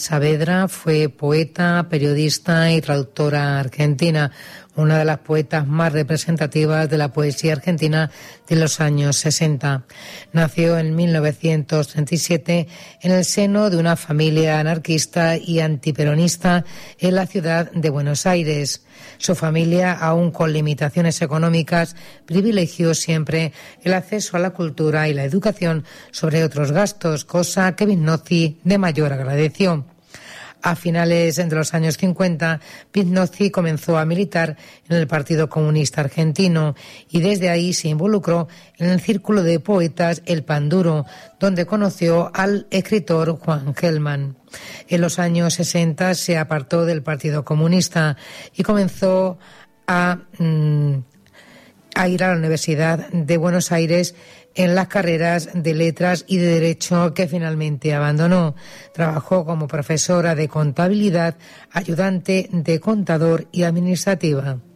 Saavedra fue poeta, periodista y traductora argentina, una de las poetas más representativas de la poesía argentina de los años 60. Nació en 1937 en el seno de una familia anarquista y antiperonista en la ciudad de Buenos Aires. Su familia, aun con limitaciones económicas, privilegió siempre el acceso a la cultura y la educación sobre otros gastos, cosa que Vitnozy de mayor agradeció. A finales de los años 50, Vitnozy comenzó a militar en el Partido Comunista Argentino y desde ahí se involucró en el círculo de poetas El Pan Duro, donde conoció al escritor Juan Gelman. En los años 60 se apartó del Partido Comunista y comenzó a ir a la Universidad de Buenos Aires en las carreras de Letras y de Derecho, que finalmente abandonó. Trabajó como profesora de contabilidad, ayudante de contador y administrativa.